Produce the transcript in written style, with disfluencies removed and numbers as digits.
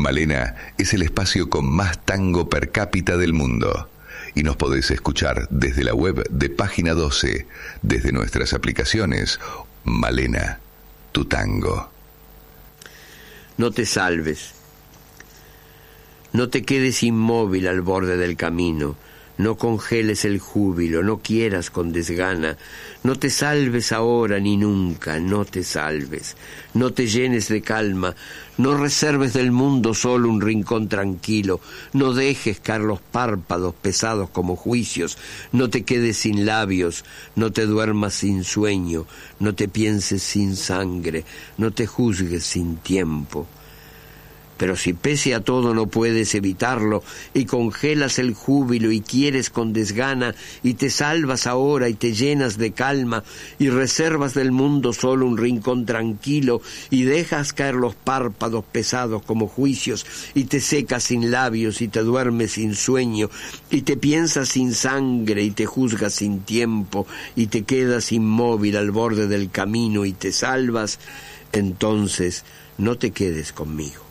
Malena es el espacio con más tango per cápita del mundo. Y nos podés escuchar desde la web de Página 12, desde nuestras aplicaciones. Malena, tu tango. No te salves. No te quedes inmóvil al borde del camino. No congeles el júbilo, no quieras con desgana. No te salves ahora ni nunca, no te salves. No te llenes de calma, no reserves del mundo solo un rincón tranquilo. No dejes caer los párpados pesados como juicios. No te quedes sin labios, no te duermas sin sueño. No te pienses sin sangre, no te juzgues sin tiempo. Pero si pese a todo no puedes evitarlo y congelas el júbilo y quieres con desgana y te salvas ahora y te llenas de calma y reservas del mundo solo un rincón tranquilo y dejas caer los párpados pesados como juicios y te secas sin labios y te duermes sin sueño y te piensas sin sangre y te juzgas sin tiempo y te quedas inmóvil al borde del camino y te salvas, entonces no te quedes conmigo.